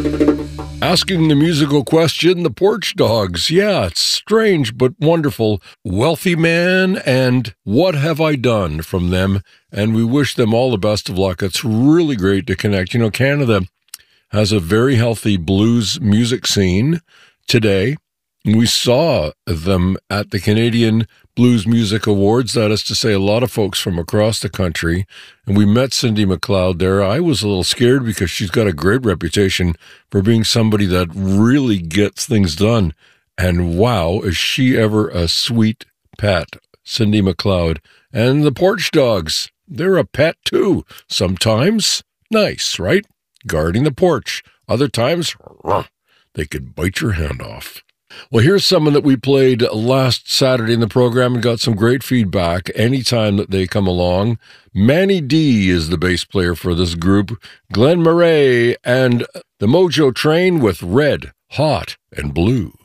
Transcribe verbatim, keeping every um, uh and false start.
Asking the musical question, the Porch Dogs. Yeah, it's strange but wonderful. Wealthy Man and What Have I Done from them, and we wish them all the best of luck. It's really great to connect. You know, Canada has a very healthy blues music scene today. We saw them at the Canadian Blues Music Awards. That is to say, a lot of folks from across the country. And we met Cindy McLeod there. I was a little scared because she's got a great reputation for being somebody that really gets things done. And wow, is she ever a sweet pet, Cindy McLeod. And the Porch Dogs, they're a pet too. Sometimes nice, right? Guarding the porch. Other times, they could bite your hand off. Well, here's someone that we played last Saturday in the program and got some great feedback anytime that they come along. Manny D is the bass player for this group. Glenn Murray and the Mojo Train with Red, Hot, and Blue.